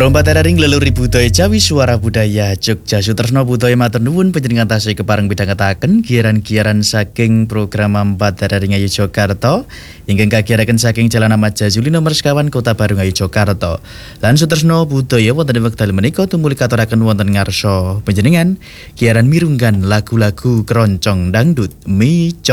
Rompat ring leluhur budaya Jawi Suara Budaya Jogja Sutresno budaya matur nuwun panjenengan tasih kepareng midhangetaken giaran-giaran saking program Empat Ring Ayu Jogarta ingkang kagiyaraken saking Jalan Ahmad Jazuli nomor sekawan Kota Baru Ayu Jogarta. Lan Sutresno budaya wonten wekdal menika tumuli katuraken wonten ngarsa panjenengan giaran mirunggan lagu-lagu keroncong dangdut Mi